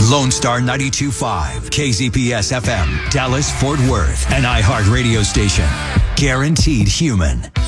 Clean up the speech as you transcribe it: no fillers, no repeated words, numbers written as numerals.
Lone Star 92.5, KZPS FM, Dallas, Fort Worth, an iHeart radio station. Guaranteed human.